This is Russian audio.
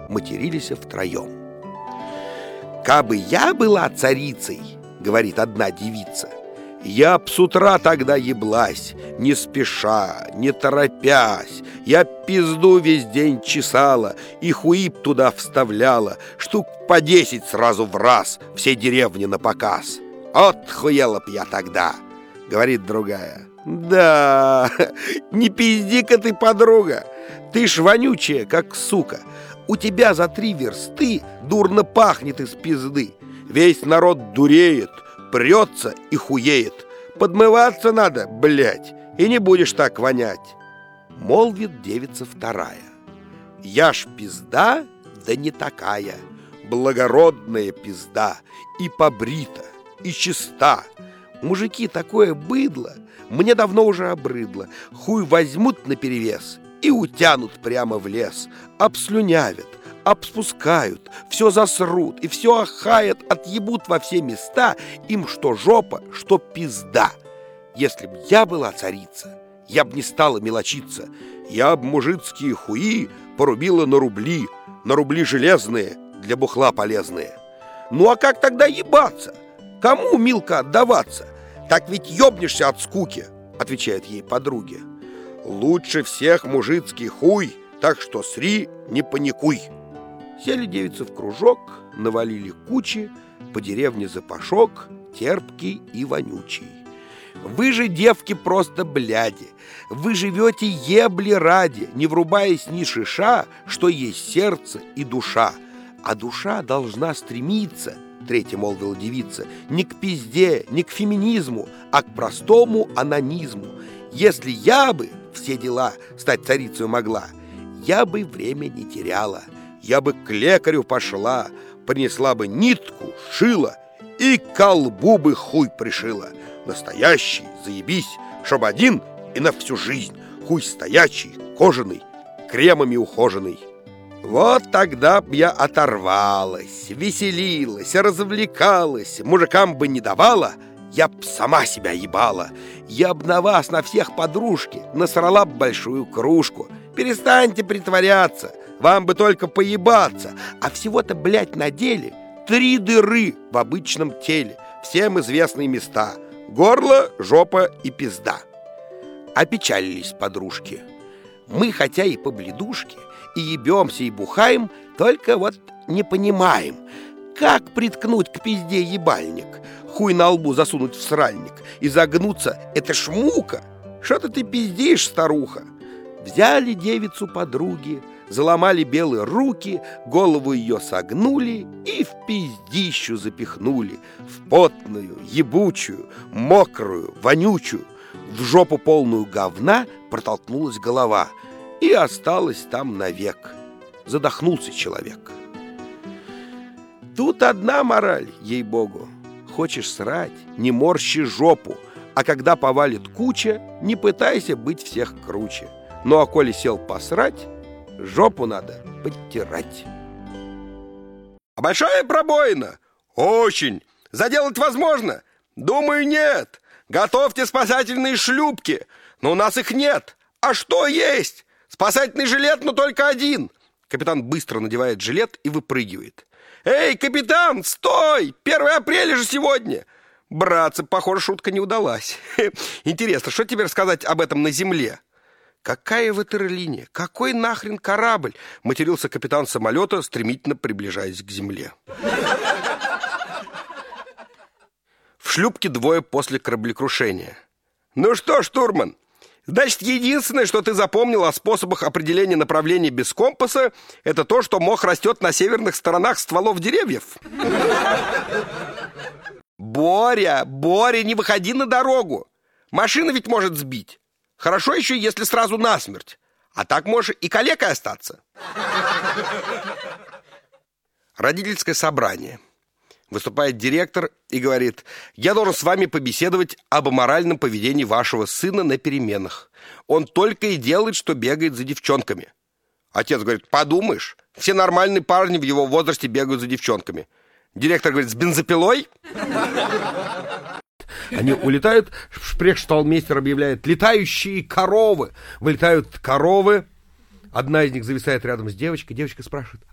матерились втроем. «Кабы я была царицей, — говорит одна девица, — я б с утра тогда еблась, не спеша, не торопясь. Я пизду весь день чесала и хуи б туда вставляла, штук по 10 сразу в раз, все деревни напоказ. Отхуела б я тогда!» — говорит другая. «Да, не пизди-ка ты, подруга, ты ж вонючая, как сука. У тебя за 3 версты дурно пахнет из пизды. Весь народ дуреет, прется и хуеет. Подмываться надо, блядь, и не будешь так вонять». Молвит девица вторая. «Я ж пизда, да не такая, благородная пизда, и побрита, и чиста. Мужики, такое быдло мне давно уже обрыдло. Хуй возьмут наперевес и утянут прямо в лес, обслюнявят, обспускают, все засрут и все охаят, отъебут во все места. Им что жопа, что пизда. Если б я была царица, я б не стала мелочиться. Я б мужицкие хуи порубила на рубли железные, для бухла полезные. Ну а как тогда ебаться? Кому, Милка, отдаваться? Так ведь ёбнешься от скуки, отвечает ей подруги. Лучше всех мужицкий хуй, так что сри, не паникуй. Сели девицы в кружок, навалили кучи, по деревне запашок, терпкий и вонючий. Вы же, девки, просто бляди. Вы живете ебли ради, не врубаясь ни шиша, что есть сердце и душа. А душа должна стремиться, третья молвила девица, не к пизде, не к феминизму, а к простому анонизму. Если я бы все дела стать царицей могла, я бы время не теряла. Я бы к лекарю пошла, принесла бы нитку, шила и к колбу бы хуй пришила. Настоящий, заебись, чтоб один и на всю жизнь. Хуй стоячий, кожаный, кремами ухоженный. Вот тогда б я оторвалась, веселилась, развлекалась, мужикам бы не давала, я б сама себя ебала. Я б на вас, на всех подружки, насрала б большую кружку. Перестаньте притворяться, вам бы только поебаться. А всего-то, блядь, на деле 3 дыры в обычном теле, всем известные места: горло, жопа и пизда. Опечалились подружки. Мы, хотя и побледушки, и ебемся, и бухаем, только вот не понимаем, как приткнуть к пизде ебальник, хуй на лбу засунуть в сральник и загнуться — это ж мука. Что-то ты пиздишь, старуха. Взяли девицу подруги, заломали белые руки, голову ее согнули и в пиздищу запихнули, в потную, ебучую, мокрую, вонючую. В жопу полную говна протолкнулась голова и осталась там навек. Задохнулся человек. Тут одна мораль, ей-богу. Хочешь срать, не морщи жопу, а когда повалит куча, не пытайся быть всех круче. Ну а коли сел посрать, жопу надо подтирать. А большая пробоина? Очень. Заделать возможно? Думаю, нет. Готовьте спасательные шлюпки. Но у нас их нет. А что есть? Спасательный жилет, но только один. Капитан быстро надевает жилет и выпрыгивает. Эй, капитан, стой! 1 апреля же сегодня. Братцы, похоже, шутка не удалась. Интересно, что тебе рассказать об этом на земле? Какая ватерлиния? Какой нахрен корабль? Матерился капитан самолета, стремительно приближаясь к земле. В шлюпке 2 после кораблекрушения. Ну что, штурман, значит, единственное, что ты запомнил о способах определения направления без компаса, это то, что мох растет на северных сторонах стволов деревьев. Боря, не выходи на дорогу. Машина ведь может сбить. Хорошо еще, если сразу насмерть. А так можешь и калекой остаться. Родительское собрание. Выступает директор и говорит: я должен с вами побеседовать об аморальном поведении вашего сына на переменах. Он только и делает, что бегает за девчонками. Отец говорит: подумаешь, все нормальные парни в его возрасте бегают за девчонками. Директор говорит: с бензопилой? Они улетают, шпрехшталмейстер объявляет: летающие коровы. Вылетают коровы. Одна из них зависает рядом с девочкой. Девочка спрашивает: